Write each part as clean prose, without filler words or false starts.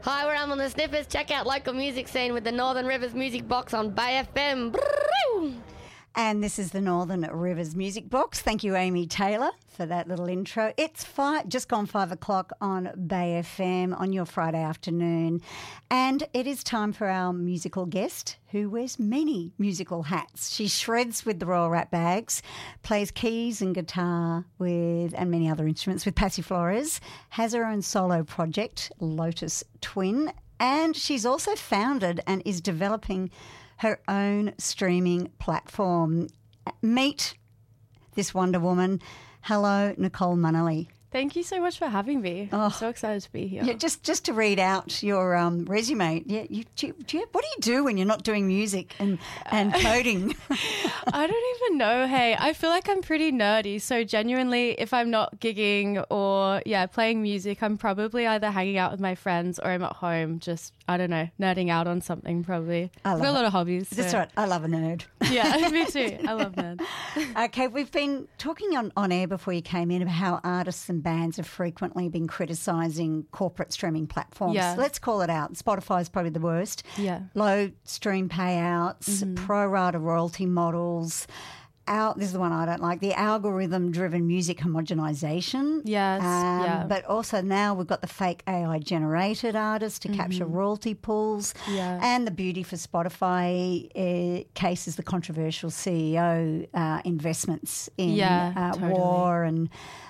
Hi, we're Elm on the Sniffers. Check out local music scene with the Northern Rivers Music Box on Bay FM. And this is the Northern Rivers Music Box. Thank you, Amy Taylor, for that little intro. It's just gone 5 o'clock on Bay FM on your Friday afternoon. And it is time for our musical guest who wears many musical hats. She shreds with the Royal Rat Bags, plays keys and guitar and many other instruments with Passiflores, has her own solo project, Lotus Twin, and she's also founded and is developing her own streaming platform. Meet this Wonder Woman. Hello, Nicole Munnelly. Thank you so much for having me. I'm so excited to be here. Yeah, just to read out your resume. Yeah, what do you do when you're not doing music and coding? I don't even know. Hey, I feel like I'm pretty nerdy. So genuinely, if I'm not gigging or playing music, I'm probably either hanging out with my friends or I'm at home just, I don't know, nerding out on something probably. I've got a lot of hobbies. So. That's right. I love a nerd. Yeah, me too. I love nerds. Okay, we've been talking on air before you came in about how artists and bands have frequently been criticising corporate streaming platforms. Yeah. Let's call it out. Spotify is probably the worst. Yeah. Low stream payouts, pro rata royalty models. This is the one I don't like, the algorithm-driven music homogenisation. Yes, But also now we've got the fake AI-generated artists to capture royalty pools. Yeah. And the beauty for Spotify case is the controversial CEO investments in totally. war and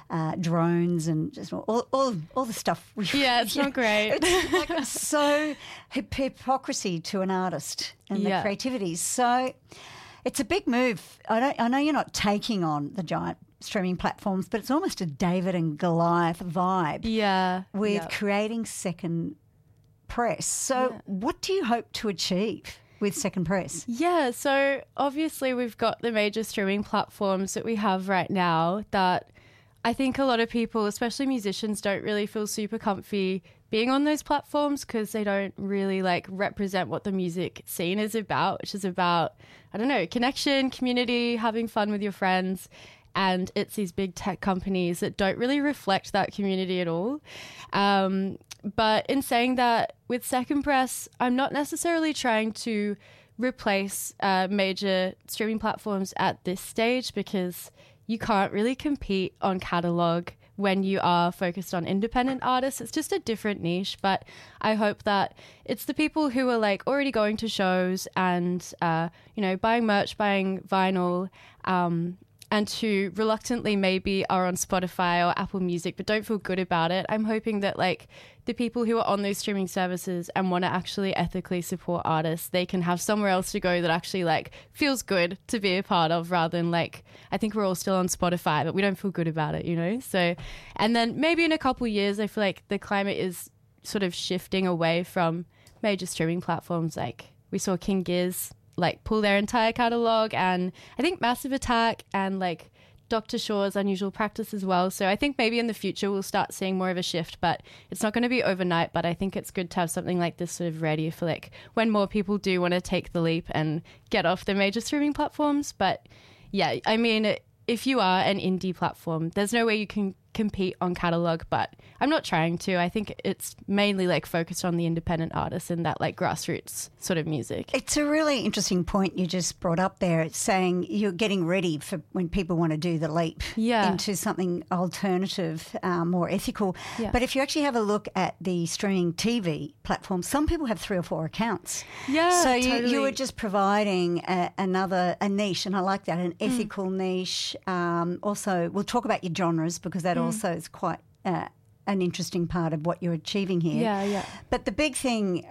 drones and just all the stuff. Yeah, it's not great. It's like so hypocrisy to an artist and the creativity. So it's a big move. I know you're not taking on the giant streaming platforms, but it's almost a David and Goliath vibe. Yeah. With creating Second Press. So what do you hope to achieve with Second Press? Yeah, so obviously we've got the major streaming platforms that we have right now that I think a lot of people, especially musicians, don't really feel super comfy being on those platforms because they don't really represent what the music scene is about, which is about, I don't know, connection, community, having fun with your friends. And it's these big tech companies that don't really reflect that community at all. But in saying that, with Second Press, I'm not necessarily trying to replace major streaming platforms at this stage because you can't really compete on catalog when you are focused on independent artists. It's just a different niche, but I hope that it's the people who are already going to shows and, buying merch, buying vinyl, and who reluctantly maybe are on Spotify or Apple Music but don't feel good about it. I'm hoping that the people who are on those streaming services and want to actually ethically support artists, they can have somewhere else to go that actually feels good to be a part of rather than I think we're all still on Spotify but we don't feel good about it, So, and then maybe in a couple of years, I feel like the climate is sort of shifting away from major streaming platforms. We saw King Giz pull their entire catalogue, and I think Massive Attack and Dr. Shaw's Unusual Practice as well. So I think maybe in the future we'll start seeing more of a shift, but it's not going to be overnight. But I think it's good to have something like this sort of ready for when more people do want to take the leap and get off the major streaming platforms. But yeah, I mean, if you are an indie platform, there's no way you can compete on catalog, but I'm not trying to. I think it's mainly focused on the independent artists and that grassroots sort of music. It's a really interesting point you just brought up there. It's saying you're getting ready for when people want to do the leap into something alternative, more ethical. Yeah. But if you actually have a look at the streaming TV platforms, some people have 3 or 4 accounts. Yeah, so totally. you were just providing a niche, and I like that, an ethical niche. Also, we'll talk about your genres because that also is quite an interesting part of what you're achieving here. Yeah. But the big thing,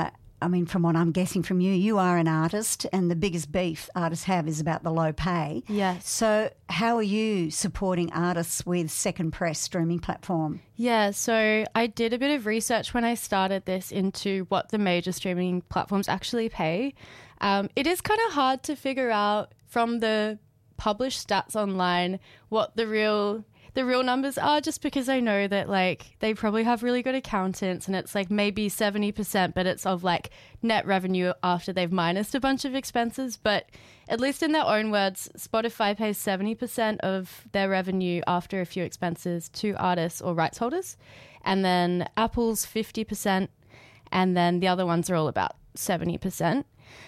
from what I'm guessing from you, you are an artist, and the biggest beef artists have is about the low pay. Yes. So how are you supporting artists with Second Press streaming platform? Yeah, so I did a bit of research when I started this into what the major streaming platforms actually pay. It is kind of hard to figure out from the published stats online what the real numbers are, just because I know that they probably have really good accountants and it's maybe 70%, but it's of net revenue after they've minused a bunch of expenses. But at least in their own words, Spotify pays 70% of their revenue after a few expenses to artists or rights holders, and then Apple's 50%, and then the other ones are all about 70%.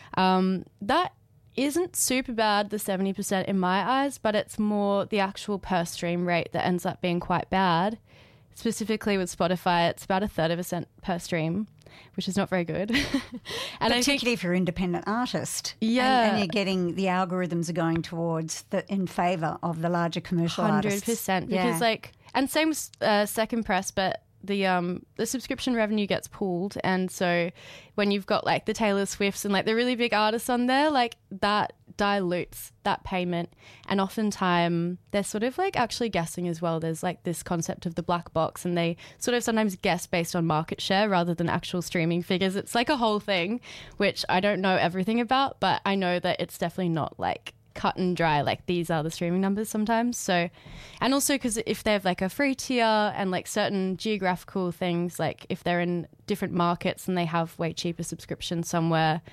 That isn't super bad, the 70% in my eyes, but it's more the actual per stream rate that ends up being quite bad. Specifically with Spotify, it's about 1/3% per stream, which is not very good. And particularly if you're an independent artist. Yeah. And you're getting, the algorithms are going towards in favour of the larger commercial 100%, artists. 100%. Because and same with Second Press, but the subscription revenue gets pooled, and so when you've got like the Taylor Swifts and like the really big artists on there, like that dilutes that payment, and oftentimes they're sort of like actually guessing as well. There's like this concept of the black box, and they sort of sometimes guess based on market share rather than actual streaming figures. It's like a whole thing, which I don't know everything about, but I know that it's definitely not like cut and dry, like these are the streaming numbers sometimes. So, and also because if they have like a free tier and like certain geographical things, like if they're in different markets and they have way cheaper subscriptions somewhere,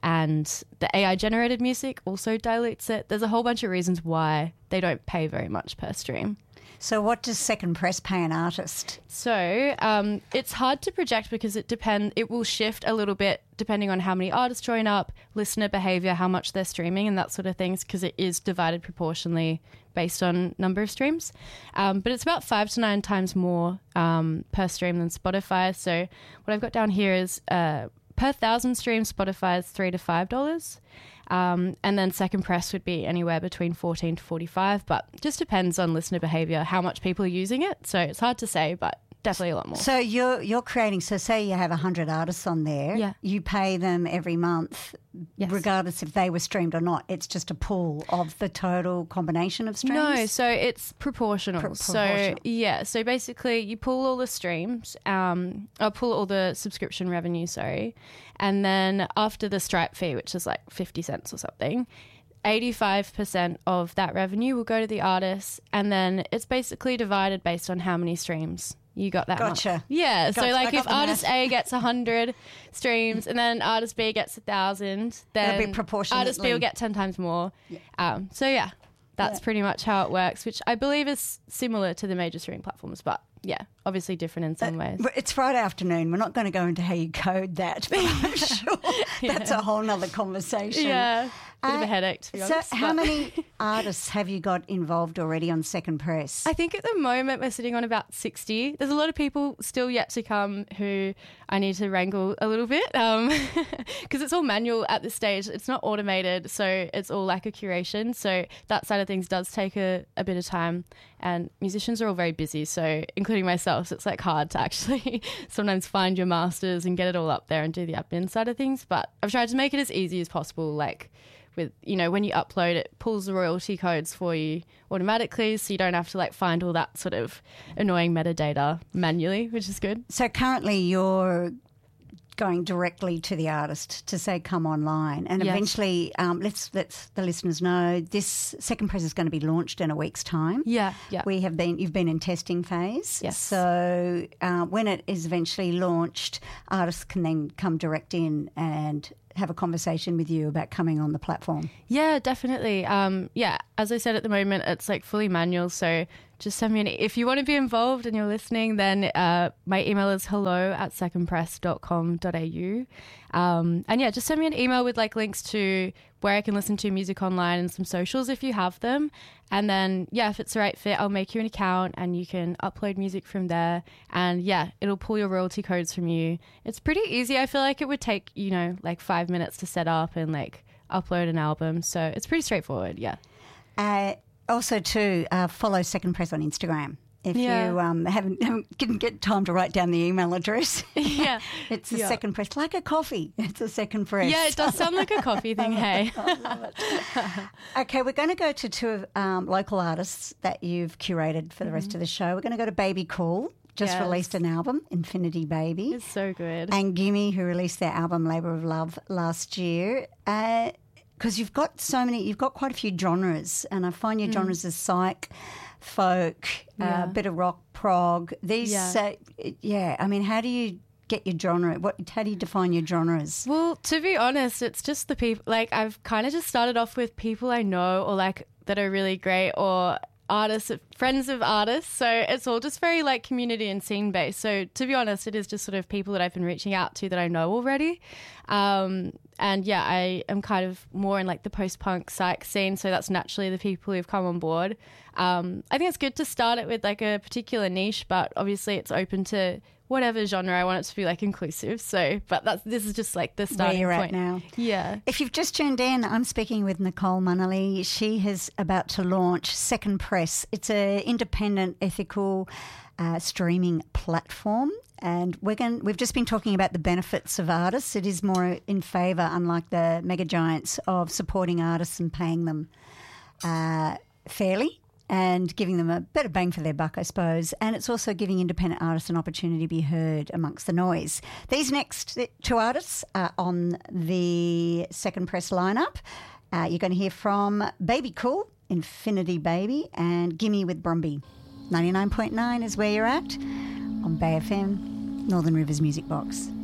and the AI generated music also dilutes it, there's a whole bunch of reasons why they don't pay very much per stream. So what does Second Press pay an artist? So it's hard to project because it will shift a little bit depending on how many artists join up, listener behavior, how much they're streaming and that sort of things, because it is divided proportionally based on number of streams. But it's about 5 to 9 times more per stream than Spotify. So what I've got down here is per 1,000 streams, Spotify is $3 to $5. And then Second Press would be anywhere between 14 to 45, but just depends on listener behavior, how much people are using it. So it's hard to say, but definitely a lot more. So you're creating, so say you have 100 artists on there, Yeah. you pay them every month, Yes. regardless if they were streamed or not. It's just a pool of the total combination of streams? No, so it's proportional. So yeah, so basically you pull all the streams, or pull all the subscription revenue, sorry, and then after the Stripe fee, which is like 50 cents or something, 85% of that revenue will go to the artists, and then it's basically divided based on how many streams you got that month. Gotcha. Yeah, so Gotcha. like if artist A gets 100 streams and then artist B gets 1,000, then It'll be proportionately. artist B will get 10 times more. So yeah, that's pretty much how it works, which I believe is similar to the major streaming platforms, but yeah, obviously different in some ways. But it's Friday afternoon. We're not going to go into how you code that, but I'm sure that's a whole nother conversation. Yeah, bit of a headache, to be honest. So how but- many artists have you got involved already on Second Press? I think at the moment we're sitting on about 60. There's a lot of people still yet to come who I need to wrangle a little bit because it's all manual at this stage. It's not automated, so it's all like a curation. So that side of things does take a bit of time, and musicians are all very busy, so including myself, so it's like hard to actually sometimes find your masters and get it all up there and do the admin side of things. But I've tried to make it as easy as possible, like with, you know, when you upload it pulls the royalty codes for you automatically, so you don't have to like find all that sort of annoying metadata manually, which is good. So currently you're going directly to the artist to say come online, and Yes. eventually let's the listeners know this Second Press is going to be launched in a week's time. Yeah. You've been in testing phase. Yes. So when it is eventually launched, artists can then come direct in and have a conversation with you about coming on the platform. Yeah, definitely. As I said, at the moment it's like fully manual, so just send me if you want to be involved and you're listening, then my email is hello@secondpress.com.au. And yeah, just send me an email with like links to where I can listen to music online and some socials if you have them. And then, yeah, if it's the right fit, I'll make you an account and you can upload music from there. And yeah, it'll pull your royalty codes from you. It's pretty easy. I feel like it would take, like 5 minutes to set up and like upload an album. So it's pretty straightforward, yeah. Also, too, follow Second Press on Instagram. If Yeah. you didn't get time to write down the email address. Yeah. It's a Second Press, like a coffee. It's a Second Press. Yeah, it does sound like a coffee thing, hey. Okay, we're going to go to two local artists that you've curated for the rest of the show. We're going to go to Baby Cool, just Yes. released an album, Infinity Baby. It's so good. And Gimme, who released their album Labour of Love last year. Because you've got quite a few genres, and I find your genres as psych, folk, a bit of rock, prog. These, I mean, how do you get your genre? How do you define your genres? Well, to be honest, it's just the people, like I've kind of just started off with people I know or like that are really great, or artists, friends of artists. So it's all just very like community and scene based. So to be honest, it is just sort of people that I've been reaching out to that I know already. And yeah, I am kind of more in like the post-punk psych scene. So that's naturally the people who've come on board. I think it's good to start it with like a particular niche, but obviously it's open to whatever genre. I want it to be like inclusive. So, but this is just like the starting where you're point. at now. Yeah. If you've just tuned in, I'm speaking with Nicole Munnelly. She is about to launch Second Press. It's an independent, ethical streaming platform. And we've just been talking about the benefits of artists. It is more in favour, unlike the mega giants, of supporting artists and paying them fairly and giving them a better bang for their buck, I suppose. And it's also giving independent artists an opportunity to be heard amongst the noise. These next two artists are on the Second Press lineup. You're going to hear from Baby Cool, Infinity Baby, and Gimme with Brumby. 99.9 is where you're at on Bay FM, Northern Rivers Music Box.